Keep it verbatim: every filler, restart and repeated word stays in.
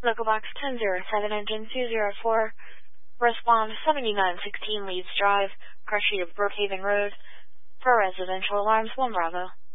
Local Box ten zero seven, engine two zero four, respond seventy-nine sixteen Leeds Drive, Crush of Brookhaven Road, for residential alarms one Bravo.